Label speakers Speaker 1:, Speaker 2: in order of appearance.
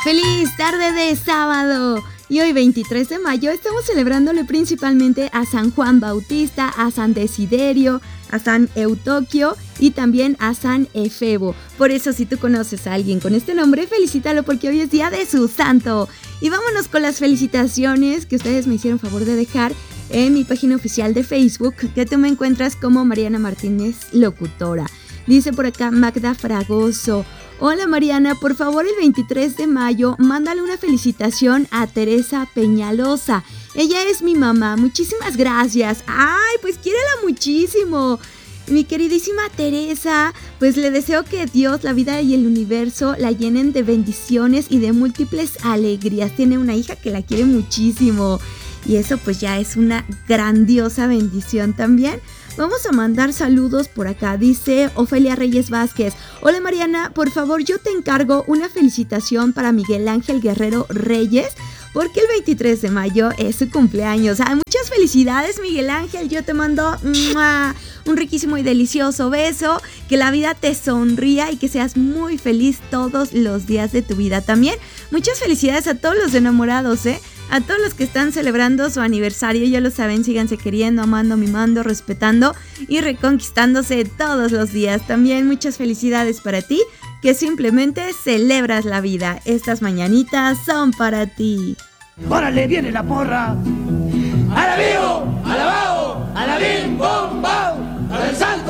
Speaker 1: Feliz tarde de sábado. Y hoy 23 de mayo estamos celebrándole principalmente a San Juan Bautista, a San Desiderio, a San Eutoquio y también a San Efebo. Por eso, si tú conoces a alguien con este nombre, felicítalo porque hoy es día de su santo. Y vámonos con las felicitaciones que ustedes me hicieron favor de dejar en mi página oficial de Facebook, que tú me encuentras como Mariana Martínez Locutora. Dice por acá Magda Fragoso: hola Mariana, por favor el 23 de mayo mándale una felicitación a Teresa Peñalosa. Ella es mi mamá, muchísimas gracias. Ay, pues quiérela muchísimo. Mi queridísima Teresa, pues le deseo que Dios, la vida y el universo la llenen de bendiciones y de múltiples alegrías. Tiene una hija que la quiere muchísimo y eso pues ya es una grandiosa bendición también. Vamos a mandar saludos por acá. Dice Ofelia Reyes Vázquez: hola Mariana, por favor yo te encargo una felicitación para Miguel Ángel Guerrero Reyes, porque el 23 de mayo es su cumpleaños. ¡Ay, muchas felicidades, Miguel Ángel! Yo te mando un riquísimo y delicioso beso. Que la vida te sonría y que seas muy feliz todos los días de tu vida. También muchas felicidades a todos los enamorados, a todos los que están celebrando su aniversario. Ya lo saben, síganse queriendo, amando, mimando, respetando y reconquistándose todos los días. También muchas felicidades para ti, que simplemente celebras la vida. Estas mañanitas son para ti.
Speaker 2: ¡Órale, viene la porra! ¡A la vivo! ¡A la bao! ¡A la bim, bom, bao! ¡A la sal!